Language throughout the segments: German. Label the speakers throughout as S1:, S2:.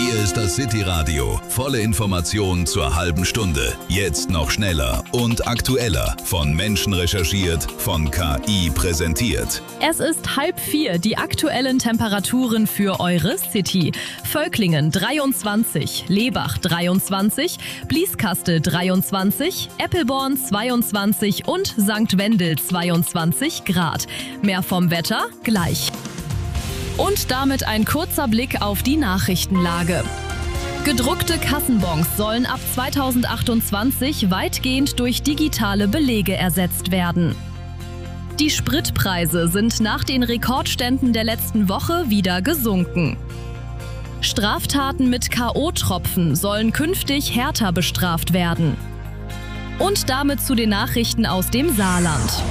S1: Hier ist das City Radio. Volle Informationen zur halben Stunde. Jetzt noch schneller und aktueller. Von Menschen recherchiert, von KI präsentiert.
S2: Es ist 3:30. Die aktuellen Temperaturen für eure City. Völklingen 23, Lebach 23, Blieskastel 23, Eppelborn 22 und St. Wendel 22 Grad. Mehr vom Wetter gleich. Und damit ein kurzer Blick auf die Nachrichtenlage. Gedruckte Kassenbons sollen ab 2028 weitgehend durch digitale Belege ersetzt werden. Die Spritpreise sind nach den Rekordständen der letzten Woche wieder gesunken. Straftaten mit K.O.-Tropfen sollen künftig härter bestraft werden. Und damit zu den Nachrichten aus dem Saarland.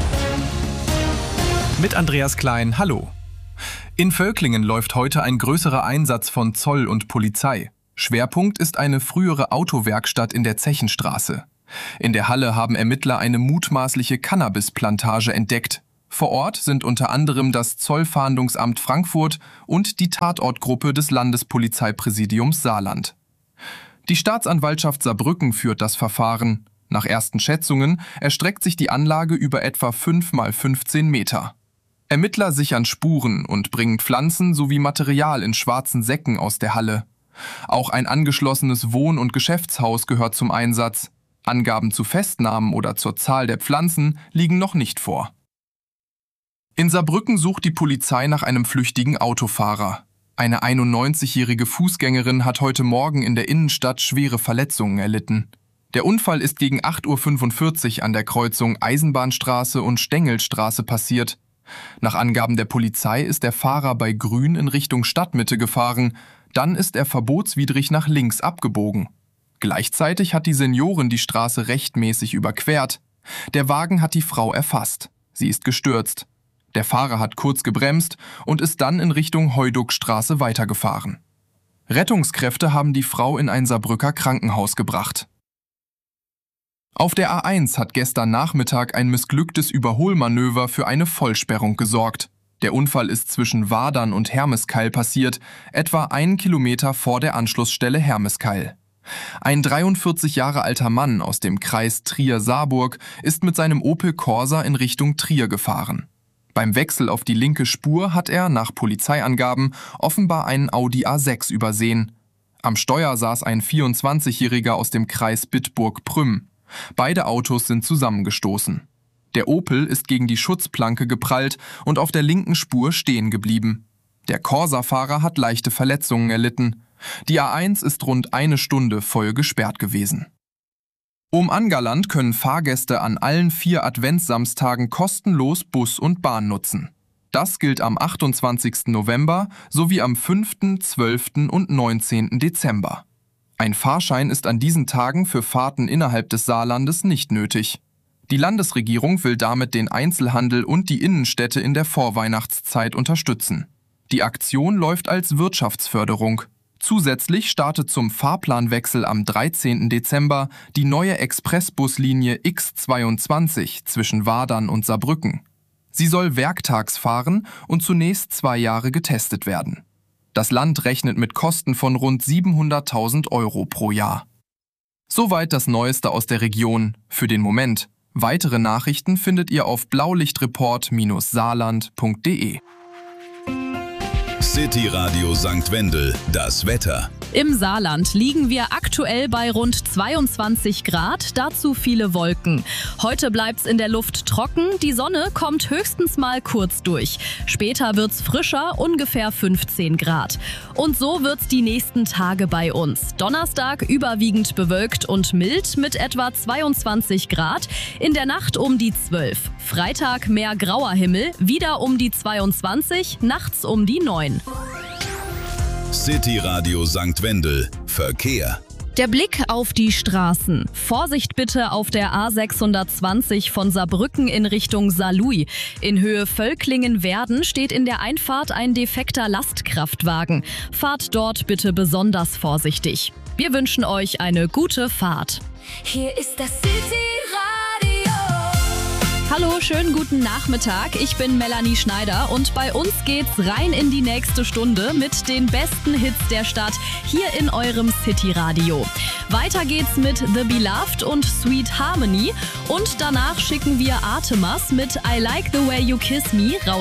S3: Mit Andreas Klein, hallo. In Völklingen läuft heute ein größerer Einsatz von Zoll und Polizei. Schwerpunkt ist eine frühere Autowerkstatt in der Zechenstraße. In der Halle haben Ermittler eine mutmaßliche Cannabisplantage entdeckt. Vor Ort sind unter anderem das Zollfahndungsamt Frankfurt und die Tatortgruppe des Landespolizeipräsidiums Saarland. Die Staatsanwaltschaft Saarbrücken führt das Verfahren. Nach ersten Schätzungen erstreckt sich die Anlage über etwa 5 mal 15 Meter. Ermittler sichern Spuren und bringen Pflanzen sowie Material in schwarzen Säcken aus der Halle. Auch ein angeschlossenes Wohn- und Geschäftshaus gehört zum Einsatz. Angaben zu Festnahmen oder zur Zahl der Pflanzen liegen noch nicht vor. In Saarbrücken sucht die Polizei nach einem flüchtigen Autofahrer. Eine 91-jährige Fußgängerin hat heute Morgen in der Innenstadt schwere Verletzungen erlitten. Der Unfall ist gegen 8:45 Uhr an der Kreuzung Eisenbahnstraße und Stengelstraße passiert. Nach Angaben der Polizei ist der Fahrer bei Grün in Richtung Stadtmitte gefahren, dann ist er verbotswidrig nach links abgebogen. Gleichzeitig hat die Seniorin die Straße rechtmäßig überquert. Der Wagen hat die Frau erfasst. Sie ist gestürzt. Der Fahrer hat kurz gebremst und ist dann in Richtung Heuduckstraße weitergefahren. Rettungskräfte haben die Frau in ein Saarbrücker Krankenhaus gebracht. Auf der A1 hat gestern Nachmittag ein missglücktes Überholmanöver für eine Vollsperrung gesorgt. Der Unfall ist zwischen Wadern und Hermeskeil passiert, etwa 1 Kilometer vor der Anschlussstelle Hermeskeil. Ein 43 Jahre alter Mann aus dem Kreis Trier-Saarburg ist mit seinem Opel Corsa in Richtung Trier gefahren. Beim Wechsel auf die linke Spur hat er, nach Polizeiangaben, offenbar einen Audi A6 übersehen. Am Steuer saß ein 24-Jähriger aus dem Kreis Bitburg-Prüm. Beide Autos sind zusammengestoßen. Der Opel ist gegen die Schutzplanke geprallt und auf der linken Spur stehen geblieben. Der Corsa-Fahrer hat leichte Verletzungen erlitten. Die A1 ist rund 1 Stunde voll gesperrt gewesen. Um Angerland können Fahrgäste an allen 4 Adventssamstagen kostenlos Bus und Bahn nutzen. Das gilt am 28. November sowie am 5., 12. und 19. Dezember. Ein Fahrschein ist an diesen Tagen für Fahrten innerhalb des Saarlandes nicht nötig. Die Landesregierung will damit den Einzelhandel und die Innenstädte in der Vorweihnachtszeit unterstützen. Die Aktion läuft als Wirtschaftsförderung. Zusätzlich startet zum Fahrplanwechsel am 13. Dezember die neue Expressbuslinie X22 zwischen Wadern und Saarbrücken. Sie soll werktags fahren und zunächst 2 Jahre getestet werden. Das Land rechnet mit Kosten von rund 700.000 € pro Jahr. Soweit das Neueste aus der Region für den Moment. Weitere Nachrichten findet ihr auf blaulichtreport-saarland.de.
S1: City Radio St. Wendel, das Wetter.
S2: Im Saarland liegen wir aktuell bei rund 22 Grad, dazu viele Wolken. Heute bleibt's in der Luft trocken, die Sonne kommt höchstens mal kurz durch. Später wird's frischer, ungefähr 15 Grad. Und so wird's die nächsten Tage bei uns. Donnerstag überwiegend bewölkt und mild mit etwa 22 Grad, in der Nacht um die 12. Freitag mehr grauer Himmel, wieder um die 22, nachts um die 9.
S1: City Radio St. Wendel. Verkehr.
S2: Der Blick auf die Straßen. Vorsicht bitte auf der A620 von Saarbrücken in Richtung Saarlouis. In Höhe Völklingen-Werden steht in der Einfahrt ein defekter Lastkraftwagen. Fahrt dort bitte besonders vorsichtig. Wir wünschen euch eine gute Fahrt.
S4: Hier ist das City Radio.
S2: Hallo, schönen guten Nachmittag. Ich bin Melanie Schneider und bei uns geht's rein in die nächste Stunde mit den besten Hits der Stadt hier in eurem City-Radio. Weiter geht's mit The Beloved und Sweet Harmony und danach schicken wir Artemas mit I Like the Way You Kiss Me raus